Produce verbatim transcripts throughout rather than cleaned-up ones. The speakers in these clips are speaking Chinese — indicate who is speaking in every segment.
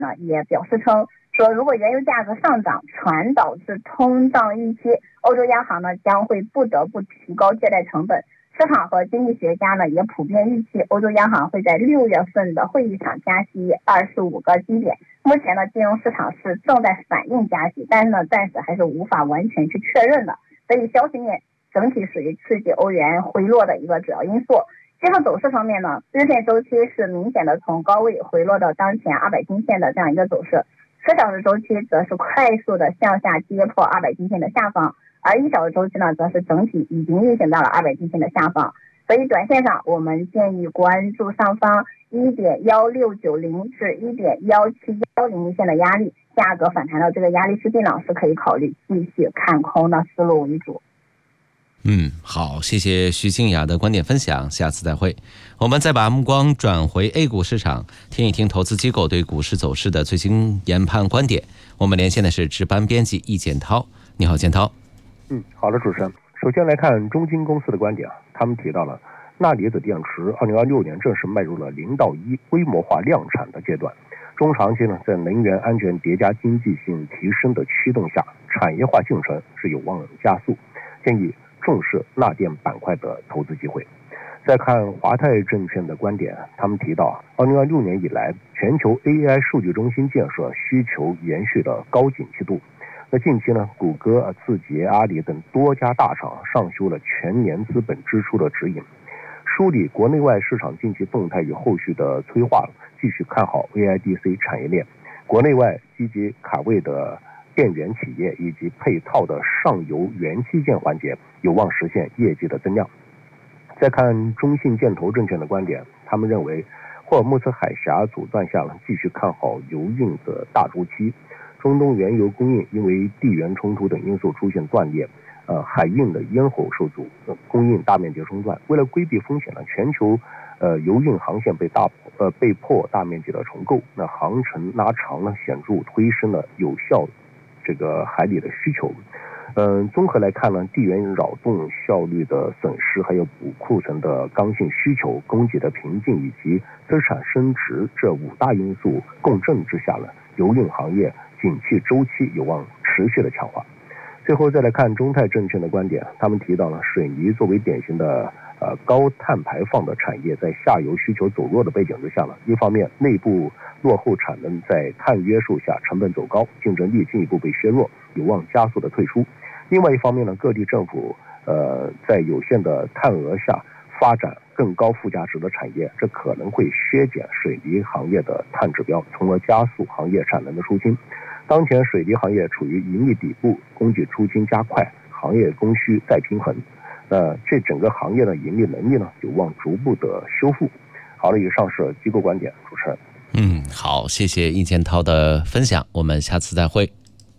Speaker 1: 呢也表示称说，如果原油价格上涨传导致通胀预期，欧洲央行呢将会不得不提高借贷成本。市场和经济学家呢也普遍预期，欧洲央行会在六月份的会议上加息二十五个基点。目前呢，金融市场是正在反映加息，但是呢，暂时还是无法完全去确认的。所以消息面整体属于刺激欧元回落的一个主要因素。结合走势方面呢，日线周期是明显的从高位回落到当前二百均线的这样一个走势，四小时周期则是快速的向下跌破二百均线的下方。而一小时周期呢，则是整体已经运行到了二百均线的下方，所以短线上我们建议关注上方一点一六九零至一点一七一零线的压力，价格反弹到这个压力区定档是可以考虑继续看空的思路为主。
Speaker 2: 嗯，好，谢谢徐静雅的观点分享，下次再会。我们再把目光转回 A 股市场，听一听投资机构对股市走势的最新研判观点。我们连线的是值班编辑易建涛，你好，建涛。
Speaker 3: 嗯，好的，主持人。首先来看中金公司的观点啊，他们提到了钠离子电池二零二六年正式迈入了零到一规模化量产的阶段。中长期呢，在能源安全叠加经济性提升的驱动下，产业化进程是有望加速，建议重视钠电板块的投资机会。再看华泰证券的观点，他们提到啊，二零二六年以来，全球 A I 数据中心建设需求延续的高景气度。那近期呢，谷歌、字节、阿里等多家大厂上修了全年资本支出的指引。梳理国内外市场近期动态与后续的催化，继续看好 A I D C 产业链，国内外积极卡位的电源企业以及配套的上游元器件环节有望实现业绩的增量。再看中信建投证券的观点，他们认为霍尔木兹海峡阻断下继续看好油运的大周期。中东原油供应因为地缘冲突等因素出现断裂，呃，海运的咽喉受阻，呃，供应大面积中断。为了规避风险呢，全球呃油运航线被大呃被迫大面积的重构，那航程拉长呢，显著推升了有效这个海里的需求。嗯、呃，综合来看呢，地缘扰动效率的损失，还有补库存的刚性需求、供给的瓶颈以及资产升值这五大因素共振之下呢，油运行业景气周期有望持续的强化。最后再来看中泰证券的观点，他们提到了水泥作为典型的呃高碳排放的产业，在下游需求走弱的背景之下呢，一方面内部落后产能在碳约束下成本走高，竞争力进一步被削弱，有望加速的退出。另外一方面呢，各地政府呃在有限的碳额下发展更高附加值的产业，这可能会削减水泥行业的碳指标，从而加速行业产能的出清。当前水泥行业处于盈利底部，供给出清加快，行业供需再平衡，呃，这整个行业的盈利能力呢，有望逐步的修复。好了，以上是机构观点，主持人。
Speaker 2: 嗯，好，谢谢易建涛的分享，我们下次再会。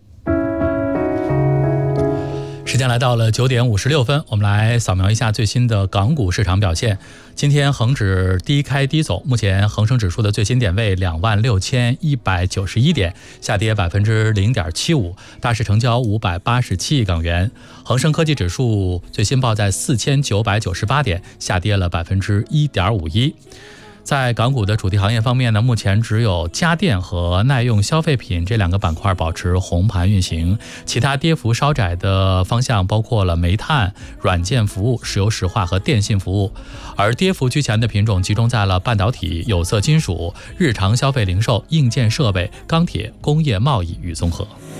Speaker 4: 时间来到了九点五十六分，我们来扫描一下最新的港股市场表现。今天恒指低开低走，目前恒生指数的最新点位两万六千一百九十一点，下跌百分之零点七五，大市成交五百八十七亿港元。恒生科技指数最新报在四千九百九十八点，下跌了百分之一点五一。在港股的主题行业方面呢，目前只有家电和耐用消费品这两个板块保持红盘运行，其他跌幅稍窄的方向包括了煤炭、软件服务、石油石化和电信服务，而跌幅居前的品种集中在了半导体、有色金属、日常消费零售、硬件设备、钢铁、工业贸易与综合。